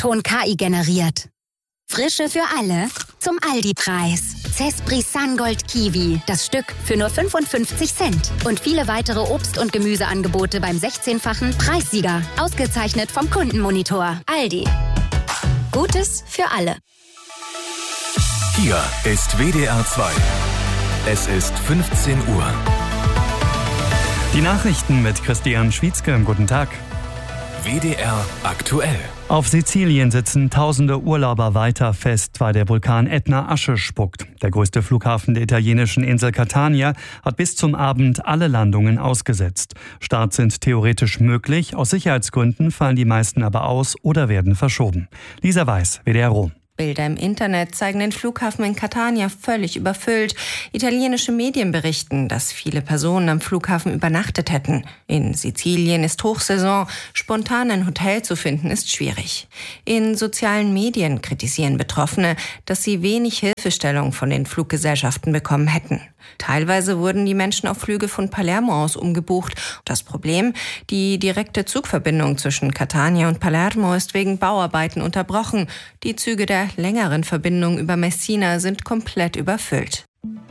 Ton KI generiert. Frische für alle zum Aldi-Preis. Zespri Sungold Kiwi, das Stück für nur 55 Cent. Und viele weitere Obst- und Gemüseangebote beim 16-fachen Preissieger. Ausgezeichnet vom Kundenmonitor. Aldi. Gutes für alle. Hier ist WDR 2. Es ist 15 Uhr. Die Nachrichten mit Christian Schwietzke. Guten Tag. WDR aktuell. Auf Sizilien sitzen tausende Urlauber weiter fest, weil der Vulkan Ätna Asche spuckt. Der größte Flughafen der italienischen Insel Catania hat bis zum Abend alle Landungen ausgesetzt. Starts sind theoretisch möglich, aus Sicherheitsgründen fallen die meisten aber aus oder werden verschoben. Lisa Weiß, WDR Rom. Bilder im Internet zeigen den Flughafen in Catania völlig überfüllt. Italienische Medien berichten, dass viele Personen am Flughafen übernachtet hätten. In Sizilien ist Hochsaison, spontan ein Hotel zu finden ist schwierig. In sozialen Medien kritisieren Betroffene, dass sie wenig Hilfestellung von den Fluggesellschaften bekommen hätten. Teilweise wurden die Menschen auf Flüge von Palermo aus umgebucht. Das Problem, die direkte Zugverbindung zwischen Catania und Palermo ist wegen Bauarbeiten unterbrochen. Die Züge der längeren Verbindung über Messina sind komplett überfüllt.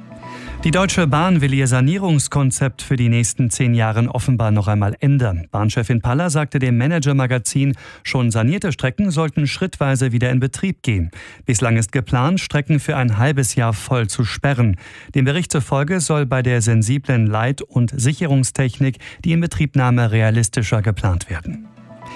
Die Deutsche Bahn will ihr Sanierungskonzept für die nächsten 10 Jahre offenbar noch einmal ändern. Bahnchefin Paller sagte dem Manager-Magazin, schon sanierte Strecken sollten schrittweise wieder in Betrieb gehen. Bislang ist geplant, Strecken für ein halbes Jahr voll zu sperren. Dem Bericht zufolge soll bei der sensiblen Leit- und Sicherungstechnik die Inbetriebnahme realistischer geplant werden.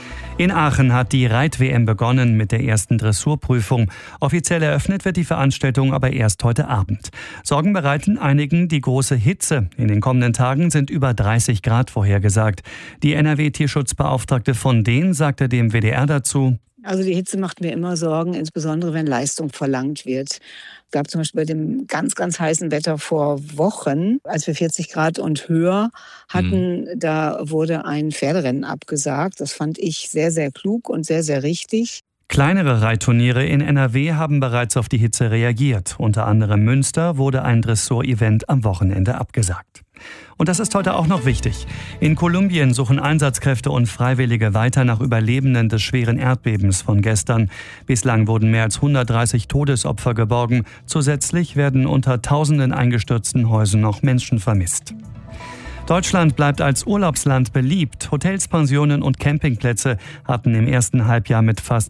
In Aachen hat die Reit-WM begonnen mit der ersten Dressurprüfung. Offiziell eröffnet wird die Veranstaltung aber erst heute Abend. Sorgen bereiten einigen die große Hitze. In den kommenden Tagen sind über 30 Grad vorhergesagt. Die NRW-Tierschutzbeauftragte von Dehn sagte dem WDR dazu: Also die Hitze macht mir immer Sorgen, insbesondere wenn Leistung verlangt wird. Es gab zum Beispiel bei dem ganz, ganz heißen Wetter vor Wochen, als wir 40 Grad und höher hatten, da wurde ein Pferderennen abgesagt. Das fand ich sehr, sehr klug und sehr, sehr richtig. Kleinere Reitturniere in NRW haben bereits auf die Hitze reagiert. Unter anderem Münster wurde ein Dressur-Event am Wochenende abgesagt. Und das ist heute auch noch wichtig. In Kolumbien suchen Einsatzkräfte und Freiwillige weiter nach Überlebenden des schweren Erdbebens von gestern. Bislang wurden mehr als 130 Todesopfer geborgen. Zusätzlich werden unter tausenden eingestürzten Häusern noch Menschen vermisst. Deutschland bleibt als Urlaubsland beliebt. Hotels, Pensionen und Campingplätze hatten im ersten Halbjahr mit fast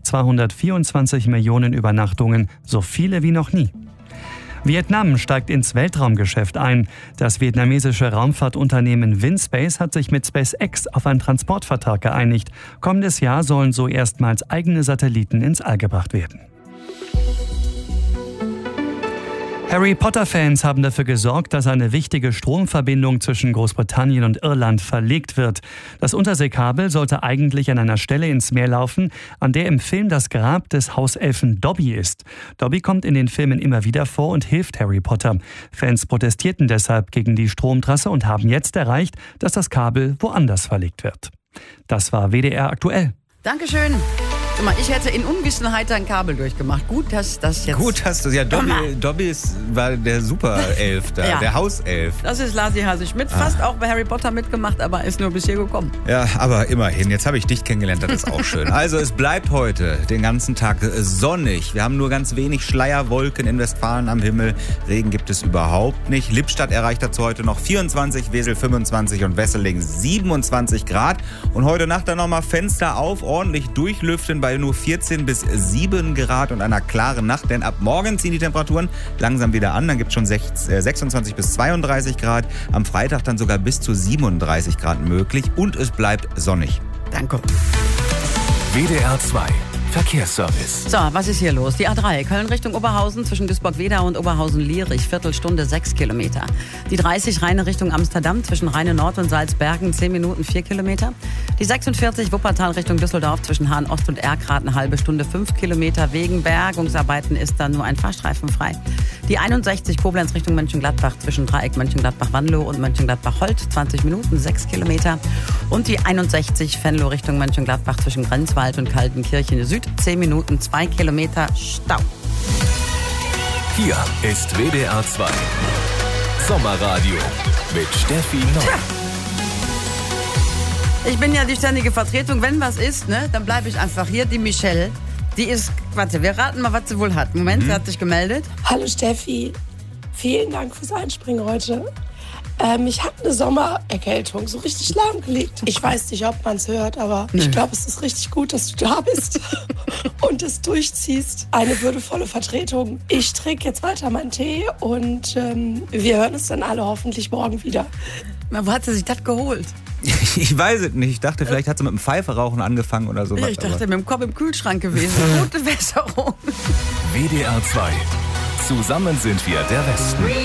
224 Millionen Übernachtungen so viele wie noch nie. Vietnam steigt ins Weltraumgeschäft ein. Das vietnamesische Raumfahrtunternehmen Vinspace hat sich mit SpaceX auf einen Transportvertrag geeinigt. Kommendes Jahr sollen so erstmals eigene Satelliten ins All gebracht werden. Harry Potter-Fans haben dafür gesorgt, dass eine wichtige Stromverbindung zwischen Großbritannien und Irland verlegt wird. Das Unterseekabel sollte eigentlich an einer Stelle ins Meer laufen, an der im Film das Grab des Hauselfen Dobby ist. Dobby kommt in den Filmen immer wieder vor und hilft Harry Potter. Fans protestierten deshalb gegen die Stromtrasse und haben jetzt erreicht, dass das Kabel woanders verlegt wird. Das war WDR aktuell. Dankeschön. Ich hätte in Unwissenheit ein Kabel durchgemacht. Gut, dass das jetzt... Gut hast du es. Ja, Dobby war der Superelf da, ja. Der Hauself. Das ist Lasi Hase-Schmidt. Fast auch bei Harry Potter mitgemacht, aber ist nur bis hier gekommen. Ja, aber immerhin. Jetzt habe ich dich kennengelernt, das ist auch schön. Also es bleibt heute den ganzen Tag sonnig. Wir haben nur ganz wenig Schleierwolken in Westfalen am Himmel. Regen gibt es überhaupt nicht. Lippstadt erreicht dazu heute noch 24, Wesel 25 und Wesseling 27 Grad. Und heute Nacht dann nochmal Fenster auf, ordentlich durchlüften bei nur 14 bis 7 Grad und einer klaren Nacht. Denn ab morgen ziehen die Temperaturen langsam wieder an. Dann gibt es schon 26 bis 32 Grad. Am Freitag dann sogar bis zu 37 Grad möglich. Und es bleibt sonnig. Danke. WDR 2 Verkehrsservice. So, was ist hier los? Die A3, Köln Richtung Oberhausen, zwischen Duisburg-Wedau und Oberhausen-Lierich, Viertelstunde 6 Kilometer. Die 30 Rheine Richtung Amsterdam, zwischen Rheine Nord und Salzbergen, 10 Minuten 4 Kilometer. Die 46 Wuppertal Richtung Düsseldorf, zwischen Hahn Ost und Erkrath, eine halbe Stunde 5 Kilometer. Wegen Bergungsarbeiten ist da nur ein Fahrstreifen frei. Die 61 Koblenz Richtung Mönchengladbach, zwischen Dreieck Mönchengladbach-Wanlo und Mönchengladbach-Holt, 20 Minuten 6 Kilometer. Und die 61 Venlo Richtung Mönchengladbach, zwischen Grenzwald und Kaltenkirchen Süd, 10 Minuten 2 Kilometer Stau. Hier ist WDR 2 Sommerradio mit Steffi Noll. Ich bin ja die ständige Vertretung. Wenn was ist, ne, dann bleibe ich einfach hier. Die Michelle, Die ist, warte, wir raten mal, was sie wohl hat. Moment, sie hat sich gemeldet. Hallo Steffi, vielen Dank fürs Einspringen heute. Ich hatte eine Sommererkältung, so richtig lahmgelegt. Ich weiß nicht, ob man es hört, aber ich glaube, es ist richtig gut, dass du da bist und es durchziehst. Eine würdevolle Vertretung. Ich trinke jetzt weiter meinen Tee und wir hören uns dann alle hoffentlich morgen wieder. Na, wo hat sie sich das geholt? Ich weiß es nicht. Ich dachte, vielleicht hat sie mit dem Pfeiferauchen angefangen oder sowas. Ich dachte, mit dem Kopf im Kühlschrank gewesen. Gute Besserung. WDR 2. Zusammen sind wir der Westen.